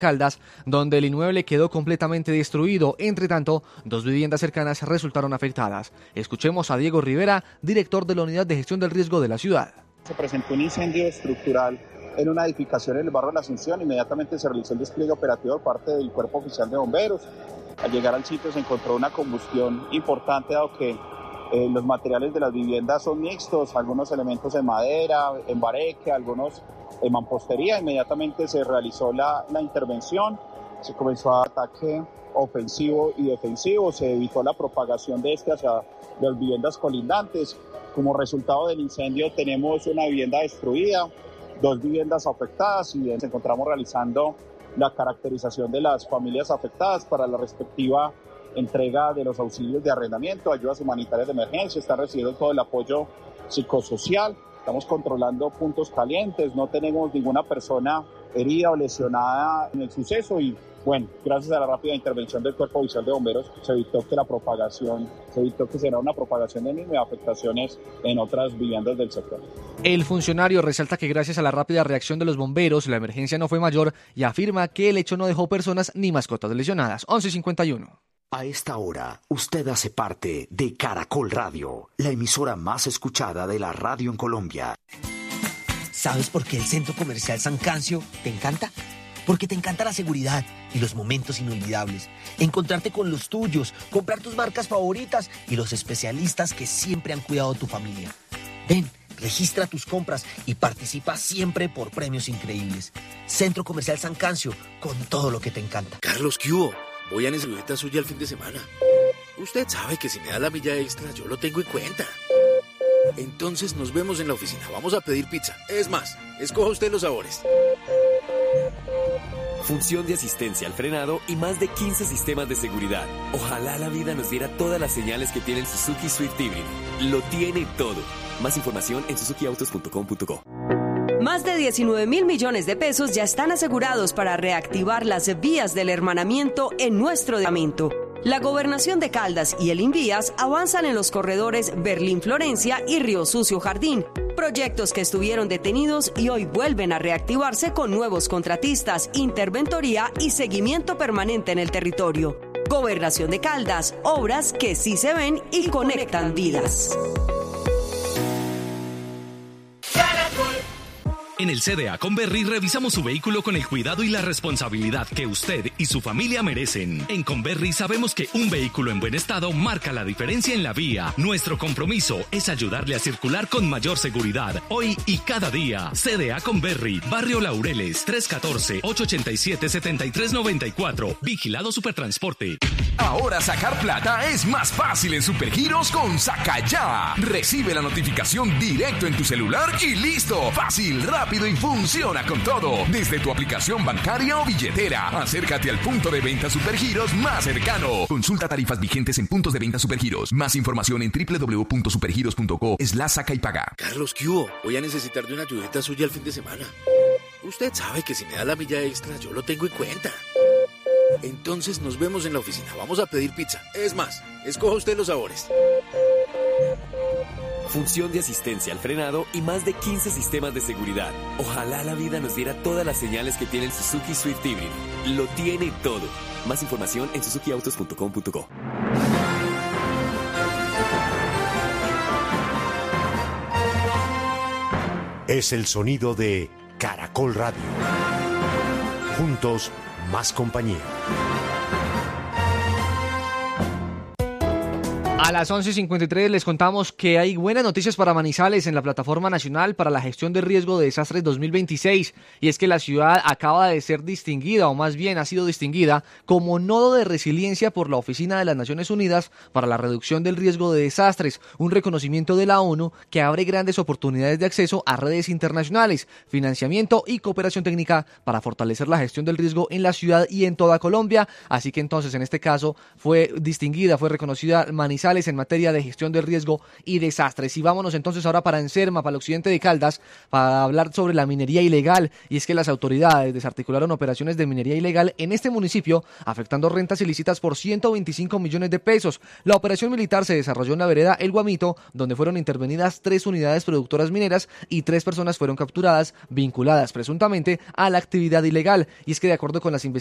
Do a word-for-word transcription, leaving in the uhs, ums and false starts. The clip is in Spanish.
Caldas, donde el inmueble quedó completamente destruido. Entre tanto, dos viviendas cercanas resultaron afectadas. Escuchemos a Diego Rivera, director de la Unidad de Gestión del Riesgo de la ciudad. Se presentó un incendio estructural en una edificación en el barrio de La Asunción. Inmediatamente se realizó el despliegue operativo por parte del Cuerpo Oficial de Bomberos. Al llegar al sitio se encontró una combustión importante, dado que eh, los materiales de las viviendas son mixtos, algunos elementos en madera, en bareque, algunos en mampostería. Inmediatamente se realizó la, la intervención, se comenzó a ataque ofensivo y defensivo, se evitó la propagación de este hacia las viviendas colindantes. Como resultado del incendio tenemos una vivienda destruida, dos viviendas afectadas, y nos encontramos realizando la caracterización de las familias afectadas para la respectiva entrega de los auxilios de arrendamiento, ayudas humanitarias de emergencia. Están recibiendo todo el apoyo psicosocial, estamos controlando puntos calientes, no tenemos ninguna persona herida o lesionada en el suceso y bueno, gracias a la rápida intervención del Cuerpo Oficial de Bomberos se evitó que la propagación, se evitó que se diera una propagación de mismo y afectaciones en otras viviendas del sector. El funcionario resalta que gracias a la rápida reacción de los bomberos, la emergencia no fue mayor y afirma que el hecho no dejó personas ni mascotas lesionadas. once cincuenta y uno. A esta hora, usted hace parte de Caracol Radio, la emisora más escuchada de la radio en Colombia. ¿Sabes por qué el Centro Comercial San Cancio te encanta? Porque te encanta la seguridad y los momentos inolvidables, encontrarte con los tuyos, comprar tus marcas favoritas y los especialistas que siempre han cuidado tu familia. Ven, registra tus compras y participa siempre por premios increíbles. Centro Comercial San Cancio, con todo lo que te encanta. Carlos, ¿qué hubo? Voy a necesitar suya el fin de semana. Usted sabe que si me da la milla extra, yo lo tengo en cuenta. Entonces nos vemos en la oficina. Vamos a pedir pizza. Es más, escoja usted los sabores. Función de asistencia al frenado y más de quince sistemas de seguridad. Ojalá la vida nos diera todas las señales que tiene el Suzuki Swift híbrido. Lo tiene todo. Más información en suzuki autos punto com punto co. Más de diecinueve mil millones de pesos ya están asegurados para reactivar las vías del hermanamiento en nuestro departamento. La Gobernación de Caldas y el Invías avanzan en los corredores Berlín-Florencia y Río Sucio-Jardín, proyectos que estuvieron detenidos y hoy vuelven a reactivarse con nuevos contratistas, interventoría y seguimiento permanente en el territorio. Gobernación de Caldas, obras que sí se ven y conectan vidas. En el C D A Converri revisamos su vehículo con el cuidado y la responsabilidad que usted y su familia merecen. En Converri sabemos que un vehículo en buen estado marca la diferencia en la vía. Nuestro compromiso es ayudarle a circular con mayor seguridad, hoy y cada día. C D A Converri, Barrio Laureles, tres uno cuatro, ocho ocho siete, siete tres nueve cuatro. Vigilado Supertransporte. Ahora sacar plata es más fácil en Supergiros con Saca Ya. Recibe la notificación directo en tu celular y listo. Fácil, rápido y funciona con todo. Desde tu aplicación bancaria o billetera. Acércate al punto de venta Supergiros más cercano. Consulta tarifas vigentes en puntos de venta Supergiros. Más información en doble u doble u doble u punto supergiros punto co slash saca y paga. Carlos, ¿qué hubo? Voy a necesitar de una ayudita suya el fin de semana. Usted sabe que si me da la milla extra, yo lo tengo en cuenta. Entonces nos vemos en la oficina. Vamos a pedir pizza. Es más, escoja usted los sabores. Función de asistencia al frenado y más de quince sistemas de seguridad. Ojalá la vida nos diera todas las señales que tiene el Suzuki Swift híbrido. Lo tiene todo. Más información en suzuki autos punto com punto co. Es el sonido de Caracol Radio. Juntos, más compañía. A las once cincuenta y tres les contamos que hay buenas noticias para Manizales en la Plataforma Nacional para la Gestión de Riesgo de Desastres dos mil veintiséis, y es que la ciudad acaba de ser distinguida, o más bien ha sido distinguida, como nodo de resiliencia por la Oficina de las Naciones Unidas para la Reducción del Riesgo de Desastres, un reconocimiento de la ONU que abre grandes oportunidades de acceso a redes internacionales, financiamiento y cooperación técnica para fortalecer la gestión del riesgo en la ciudad y en toda Colombia. Así que entonces en este caso fue distinguida, fue reconocida Manizales Manizales en materia de gestión de riesgo y desastres. Y vámonos entonces ahora para Enserma, para el occidente de Caldas, para hablar sobre la minería ilegal. Y es que las autoridades desarticularon operaciones de minería ilegal en este municipio, afectando rentas ilícitas por ciento veinticinco millones de pesos. La operación militar se desarrolló en la vereda El Guamito, donde fueron intervenidas tres unidades productoras mineras y tres personas fueron capturadas vinculadas presuntamente a la actividad ilegal. Y es que de acuerdo con las investigaciones